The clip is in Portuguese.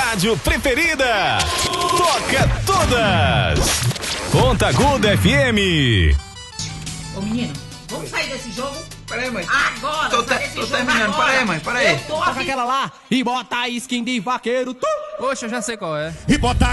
rádio preferida. Toca todas. Ponta Aguda FM. Ô menino, vamos sair desse jogo? Peraí, mãe. Agora! Tô terminando, peraí, mãe, peraí. Eu tô Toca aquela lá e bota a skin de vaqueiro. Poxa, eu já sei qual é. E bota